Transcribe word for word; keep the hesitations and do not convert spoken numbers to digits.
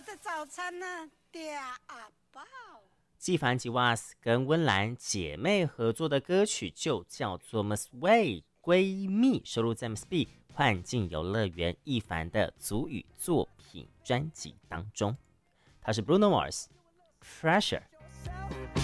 的早餐呢？嗲阿宝。 纪凡吉瓦斯跟温岚姐妹合作的歌曲就叫做《Miss Way》闺蜜，收录在 Miss B 幻境游乐园一凡的族语作品专辑当中。它是 Bruno Mars，Pressure。